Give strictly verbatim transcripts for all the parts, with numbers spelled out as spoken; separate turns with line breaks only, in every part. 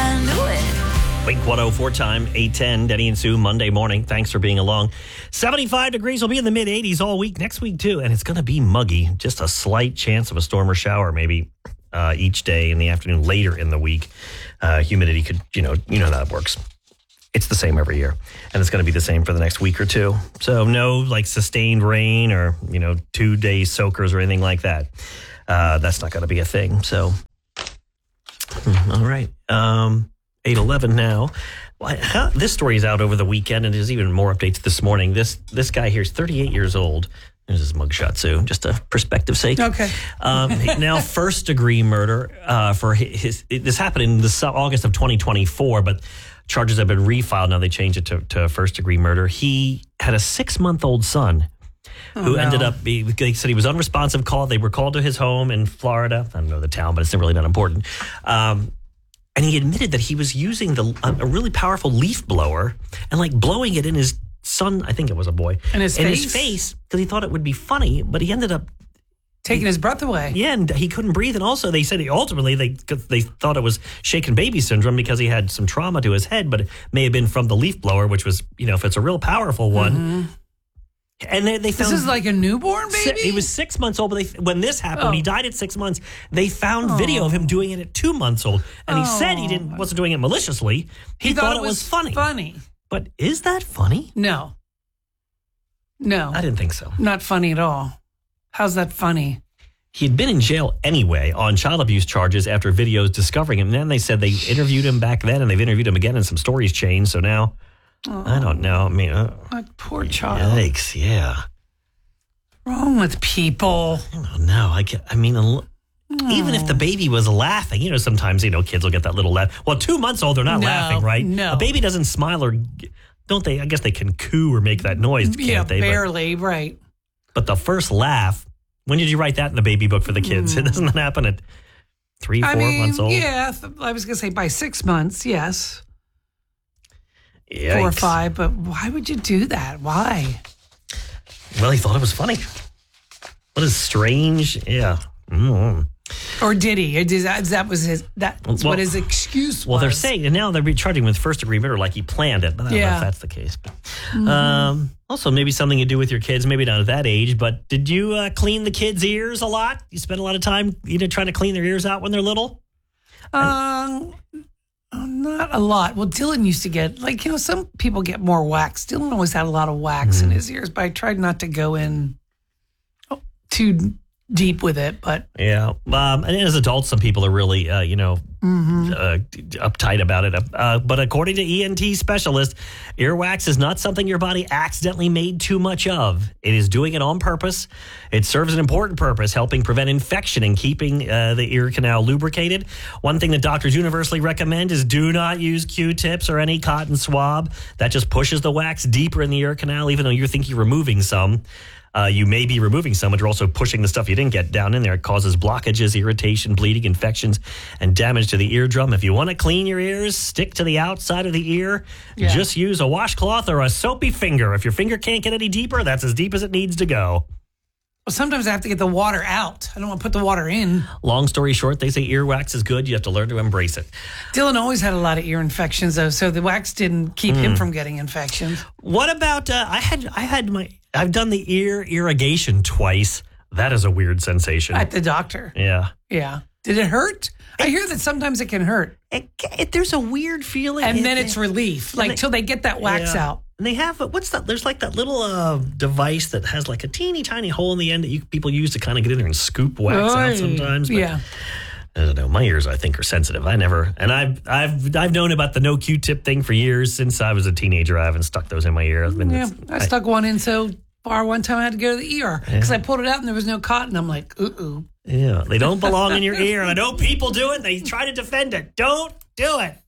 I knew it.
Wink one oh four time, eight ten, Denny and Sue, Monday morning. Thanks for being along. seventy-five degrees will be in the mid eighties all week, next week too, and it's going to be muggy. Just a slight chance of a storm or shower maybe uh, each day in the afternoon later in the week. Uh, humidity could, you know, you know how that works. It's the same every year, and it's going to be the same for the next week or two. So no like sustained rain or, you know, two-day soakers or anything like that. Uh, that's not going to be a thing. So, all right. Um, eight eleven now. Well, how, this story is out over the weekend, and there's even more updates this morning. This this guy here is thirty-eight years old. There's his mugshot, Sue, just a perspective sake.
Okay.
Um, now, first-degree murder uh, for his, his. This happened in the August of twenty twenty-four, but charges have been refiled. Now they changed it to, to first-degree murder. He had a six-month-old son
oh,
who
no.
ended up, he, they said he was unresponsive. Called. They were called to his home in Florida. I don't know the town, but it's really not important. Um, and he admitted that he was using the a, a really powerful leaf blower and like blowing it in his son, I think it was a boy,
in his
in
face?
his face because he thought it would be funny, but he ended up
taking his breath away.
Yeah, and he couldn't breathe. And also, they said he ultimately they they thought it was shaken baby syndrome because he had some trauma to his head, but it may have been from the leaf blower, which was, you know, if it's a real powerful one. Mm-hmm. And they, they found
this is like a newborn baby.
He was six months old, but they, when this happened,
oh.
when he died at six months, they found oh. video of him doing it at two months old, and he oh. said he didn't wasn't doing it maliciously. He,
he
thought,
thought
it was, was funny.
Funny,
but is that funny?
No, no,
I didn't think so.
Not funny at all. How's that funny?
He had been in jail anyway on child abuse charges after videos discovering him. And then they said they interviewed him back then, and they've interviewed him again, and some stories changed. So now, oh, I don't know. I mean, uh,
like poor child.
Yikes! Yeah.
What's wrong with people?
I don't know. I get, I mean, oh. even if the baby was laughing, you know, sometimes you know kids will get that little laugh. Well, two months old, they're not
no,
laughing, right?
No,
a baby doesn't smile or don't they? I guess they can coo or make that noise, can't
yeah,
they?
Barely, but, right?
But the first laugh. When did you write that in the baby book for the kids? Mm. It doesn't happen at three, four
I mean,
months old.
Yeah, I was going to say by six months, yes.
Yikes.
Four or five, but why would you do that? Why?
Well, he thought it was funny. What is strange? Yeah. Mm.
Or did he? Or did that, that was his. That's well, what his excuse was.
Well, they're saying, and now they're charging him with first degree murder like he planned it. But I don't
yeah.
know if that's the case. But, mm-hmm. um, also, maybe something you do with your kids, maybe not at that age, but did you uh, clean the kids' ears a lot? You spend a lot of time, you know, trying to clean their ears out when they're little?
Um, not a lot. Well, Dylan used to get, like, you know, some people get more wax. Dylan always had a lot of wax mm-hmm. in his ears, but I tried not to go in too deep with it, but
yeah. Um, and as adults, some people are really, uh, you know, mm-hmm. uh, uptight about it. Uh, but according to E N T specialist, earwax is not something your body accidentally made too much of. It is doing it on purpose. It serves an important purpose, helping prevent infection and keeping uh, the ear canal lubricated. One thing that doctors universally recommend is do not use Q-tips or any cotton swab. That just pushes the wax deeper in the ear canal, even though you think you're removing some. Uh, you may be removing some, but you're also pushing the stuff you didn't get down in there. It causes blockages, irritation, bleeding, infections, and damage to the eardrum. If you want to clean your ears, stick to the outside of the ear. Yeah. Just use a washcloth or a soapy finger. If your finger can't get any deeper, that's as deep as it needs to go.
Well, sometimes I have to get the water out. I don't want to put the water in.
Long story short, they say earwax is good. You have to learn to embrace it.
Dylan always had a lot of ear infections, though, so the wax didn't keep mm. him from getting infections.
What about, uh, I had, I had my... I've done the ear irrigation twice. That is a weird sensation.
At the doctor.
Yeah.
Yeah. Did it hurt? It, I hear that sometimes it can hurt.
It, it, there's a weird feeling.
And
it,
then it's relief, like they, till they get that wax
yeah.
out.
And they have, what's that? There's like that little uh, device that has like a teeny tiny hole in the end that you people use to kind of get in there and scoop wax Oy. out sometimes. But
yeah.
I don't know. My ears, I think, are sensitive. I never, and I've, I've, I've known about the no Q-tip thing for years. Since I was a teenager, I haven't stuck those in my ear. Been,
yeah, I stuck I, one in so far one time I had to go to the E R because
yeah.
I pulled it out and there was no cotton. I'm like, ooh-ooh.
Yeah, they don't belong in your ear. And I know people do it. They try to defend it. Don't do it.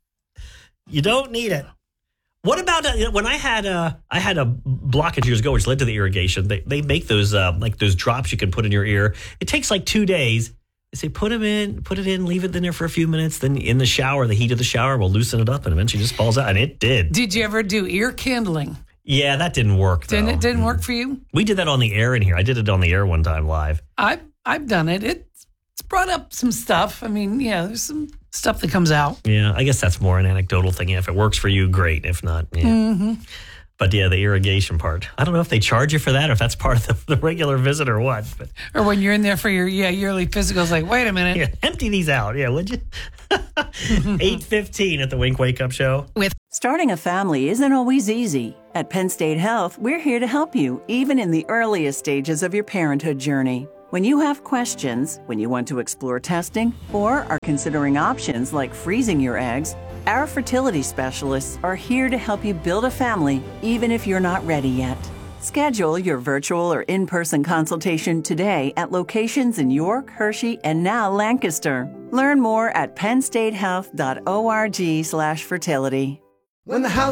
You don't need it. What about uh, when I had a, I had a blockage years ago, which led to the irrigation. They they make those uh, like those drops you can put in your ear. It takes like two days. They say put them in, put it in, leave it in there for a few minutes. Then in the shower, the heat of the shower will loosen it up, and eventually just falls out. And it did.
Did you ever do ear candling?
Yeah, that didn't work. Though.
Didn't it didn't work for you?
We did that on the air in here. I did it on the air one time live.
I've I've done it. It's brought up some stuff. I mean, yeah, there's some stuff that comes out.
Yeah, I guess that's more an anecdotal thing. If it works for you, great. If not, yeah.
Mm-hmm.
But yeah, the irrigation part. I don't know if they charge you for that or if that's part of the, the regular visit or what. But
Or when you're in there for your yeah yearly physicals, like, wait a minute.
yeah, empty these out. Yeah, would you? eight fifteen at the Wink Wake Up Show.
With
Starting a family isn't always easy. At Penn State Health, we're here to help you, even in the earliest stages of your parenthood journey. When you have questions, when you want to explore testing, or are considering options like freezing your eggs, our fertility specialists are here to help you build a family, even if you're not ready yet. Schedule your virtual or in-person consultation today at locations in York, Hershey, and now Lancaster. Learn more at pennstatehealth dot org slash fertility.
When the house